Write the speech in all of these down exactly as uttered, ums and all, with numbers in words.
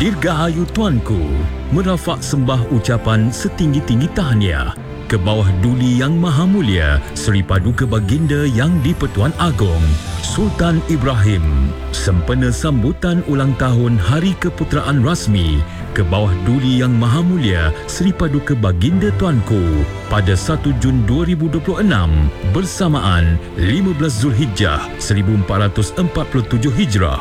Dirgahayu Tuanku, merafak sembah ucapan setinggi-tinggi tahniah ke bawah Duli Yang Maha Mulia Seri Paduka Baginda Yang di-Pertuan Agong Sultan Ibrahim, sempena sambutan ulang tahun Hari Keputeraan Rasmi ke bawah Duli Yang Maha Mulia Seri Paduka Baginda Tuanku pada satu Jun dua ribu dua puluh enam bersamaan lima belas Zulhijjah seribu empat ratus empat puluh tujuh Hijrah.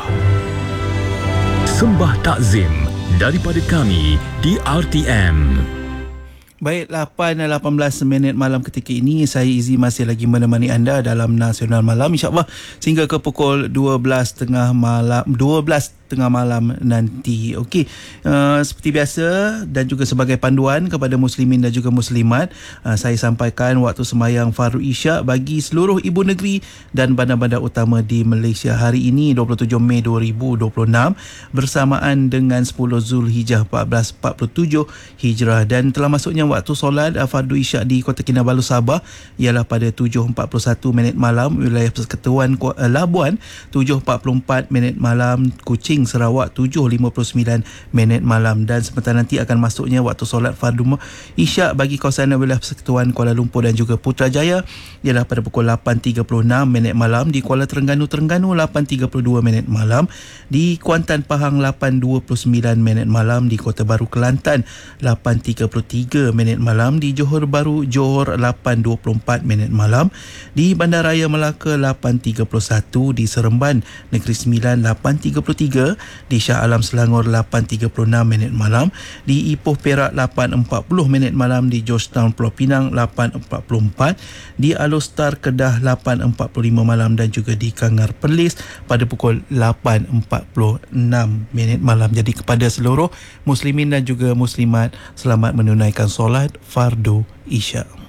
Sembah takzim daripada kami di R T M. Baik, lapan lapan belas minit malam ketika ini, saya Izzy masih lagi menemani anda dalam Nasional Malam, insyaAllah sehingga ke pukul dua belas tiga puluh malam, dua belas tengah malam nanti. Okey, uh, seperti biasa dan juga sebagai panduan kepada muslimin dan juga muslimat, uh, saya sampaikan waktu sembahyang Fardhu Isyak bagi seluruh ibu negeri dan bandar-bandar utama di Malaysia hari ini dua puluh tujuh Mei dua ribu dua puluh enam bersamaan dengan sepuluh Zulhijjah seribu empat ratus empat puluh tujuh Hijrah, dan telah masuknya waktu solat uh, Fardhu Isyak di Kota Kinabalu Sabah ialah pada tujuh empat puluh satu minit malam, wilayah Persekutuan uh, Labuan tujuh empat puluh empat minit malam, Kuching Sarawak tujuh lima puluh sembilan minit malam, dan sebentar nanti akan masuknya waktu solat Fardhu Isyak bagi kawasan wilayah Persekutuan Kuala Lumpur dan juga Putrajaya ialah pada pukul lapan tiga puluh enam minit malam, di Kuala Terengganu Terengganu lapan tiga puluh dua minit malam, di Kuantan Pahang lapan dua puluh sembilan minit malam, di Kota Baru Kelantan lapan tiga puluh tiga minit malam, di Johor Bahru Johor lapan dua puluh empat minit malam, di Bandaraya Melaka lapan tiga puluh satu, di Seremban Negeri Sembilan lapan tiga puluh tiga, di Shah Alam Selangor lapan tiga puluh enam minit malam, di Ipoh Perak lapan empat puluh minit malam, di Georgetown Pulau Pinang lapan empat puluh empat, di Alostar Kedah lapan empat puluh lima malam, dan juga di Kangar Perlis pada pukul lapan empat puluh enam minit malam. Jadi kepada seluruh muslimin dan juga muslimat, selamat menunaikan solat Fardhu Isyak.